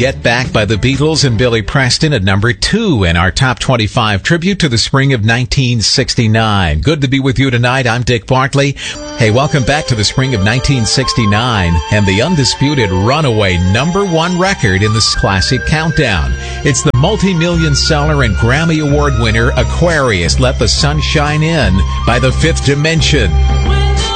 Get Back by the Beatles and Billy Preston at number 2 in our top 25 tribute to the spring of 1969. Good to be with you tonight. I'm Dick Bartley. Hey, welcome back to the spring of 1969 and the undisputed runaway number 1 record in this classic countdown. It's the multi-million seller and Grammy Award winner Aquarius, Let the Sun Shine In by the Fifth Dimension.